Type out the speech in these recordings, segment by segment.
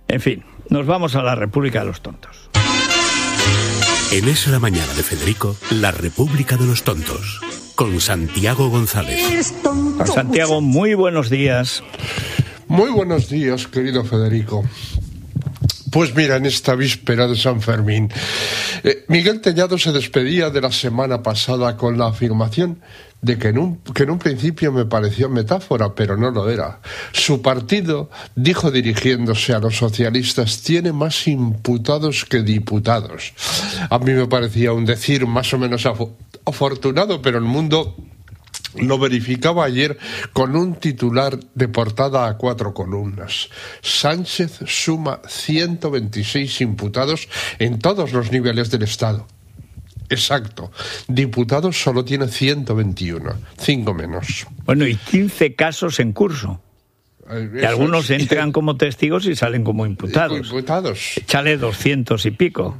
En fin, nos vamos a la República de los Tontos. En Es la Mañana de Federico, la República de los Tontos, con Santiago González. Don Santiago, muy buenos días. Muy buenos días, querido Federico. Pues mira, en esta víspera de San Fermín, Miguel Tellado se despedía de la semana pasada con la afirmación de que en un principio me pareció metáfora, pero no lo era. Su partido, dijo dirigiéndose a los socialistas, tiene más imputados que diputados. A mí me parecía un decir más o menos afortunado, pero el mundo lo verificaba ayer con un titular de portada a 4 columnas. Sánchez suma 126 imputados en todos los niveles del Estado. Exacto. Diputados solo tiene 121, 5 menos. Bueno, y 15 casos en curso. Y algunos entran como testigos y salen como imputados. Échale 200 y pico.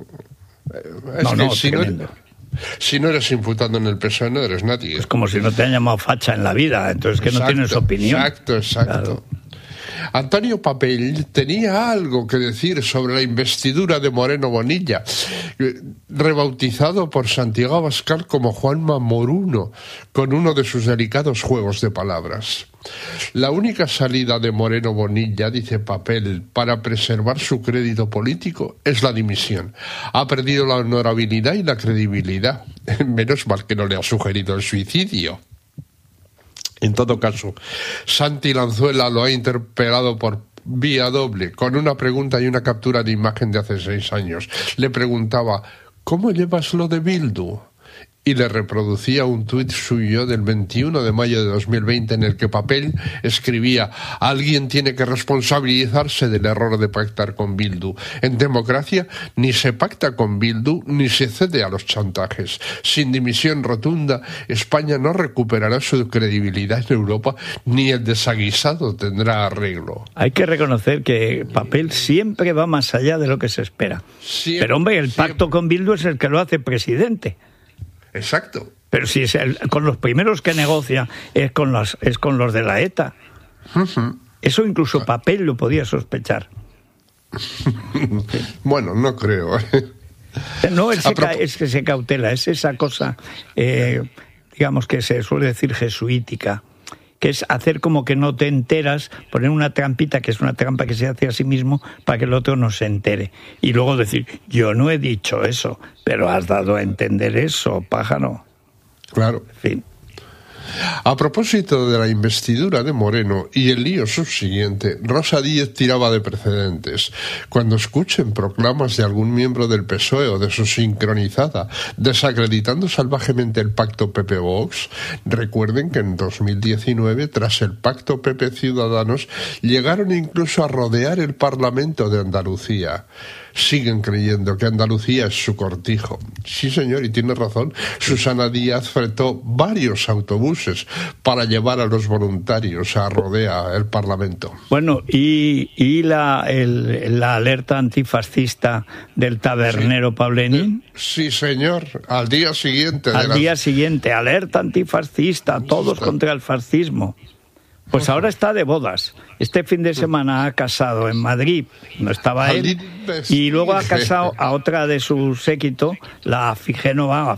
Si no eres imputado en el PSOE, no eres nadie. Es como si no te han llamado facha en la vida, entonces que no tienes opinión. Exacto. Claro. Antonio Papel tenía algo que decir sobre la investidura de Moreno Bonilla, rebautizado por Santiago Abascal como Juanma Moruno, con uno de sus delicados juegos de palabras. La única salida de Moreno Bonilla, dice Papel, para preservar su crédito político es la dimisión. Ha perdido la honorabilidad y la credibilidad. Menos mal que no le ha sugerido el suicidio. En todo caso, Santi Lanzuela lo ha interpelado por vía doble, con una pregunta y una captura de imagen de hace 6 años. Le preguntaba, ¿cómo llevas lo de Bildu? Y le reproducía un tuit suyo del 21 de mayo de 2020 en el que Papel escribía: alguien tiene que responsabilizarse del error de pactar con Bildu. En democracia ni se pacta con Bildu ni se cede a los chantajes. Sin dimisión rotunda, España no recuperará su credibilidad en Europa ni el desaguisado tendrá arreglo. Hay que reconocer que Papel siempre va más allá de lo que se espera. Pero hombre, el pacto con Bildu es el que lo hace presidente. Exacto. Pero si es con los primeros que negocia es con los de la ETA. Uh-huh. Eso incluso Papel lo podía sospechar. Bueno, no creo. No, es que se cautela, es esa cosa, digamos que se suele decir jesuítica, que es hacer como que no te enteras, poner una trampita, que es una trampa que se hace a sí mismo para que el otro no se entere. Y luego decir, yo no he dicho eso, pero has dado a entender eso, pájaro. Claro. En fin. A propósito de la investidura de Moreno y el lío subsiguiente, Rosa Díez tiraba de precedentes. Cuando escuchen proclamas de algún miembro del PSOE o de su sincronizada desacreditando salvajemente el pacto PP-Vox, recuerden que en 2019, tras el pacto PP-Ciudadanos, llegaron incluso a rodear el Parlamento de Andalucía. Siguen creyendo que Andalucía es su cortijo. Sí, señor, y tiene razón. Susana Díaz fretó varios autobuses para llevar a los voluntarios a rodear el Parlamento. Bueno, y la alerta antifascista del tabernero Pablenín. Sí, señor, al día siguiente. Día siguiente, alerta antifascista, todos contra el fascismo. Pues ahora está de bodas. Este fin de semana ha casado en Madrid, no estaba él, y luego ha casado a otra de su séquito, la Figénova,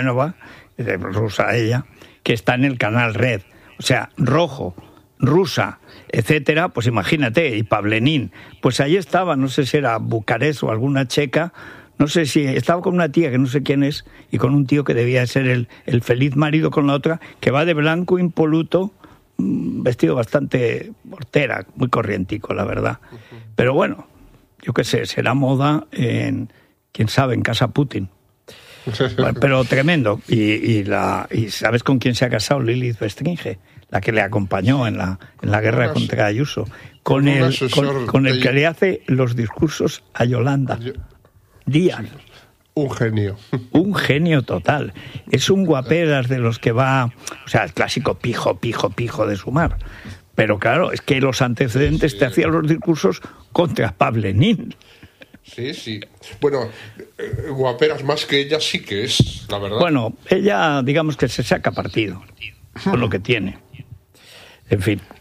rusa ella, que está en el canal Red. O sea, rojo, rusa, etcétera, pues imagínate, y Pablenín. Pues ahí estaba, no sé si era Bucarest o alguna checa, no sé si estaba con una tía que no sé quién es, y con un tío que debía ser el feliz marido con la otra, que va de blanco impoluto, vestido bastante hortera, muy corrientico, la verdad. Pero bueno, yo qué sé, será moda en, quién sabe, en casa Putin. Pero tremendo. Y ¿sabes con quién se ha casado? Lilith Bestringe, la que le acompañó en la guerra contra Ayuso, con el que le hace los discursos a Yolanda Díaz. Un genio. Un genio total. Es un guaperas de los que va... O sea, el clásico pijo de Sumar. Pero claro, es que los antecedentes te hacían los discursos contra Pablenín. Sí. Bueno, guaperas más que ella sí que es, la verdad. Bueno, ella, digamos que se saca partido con lo que tiene. En fin.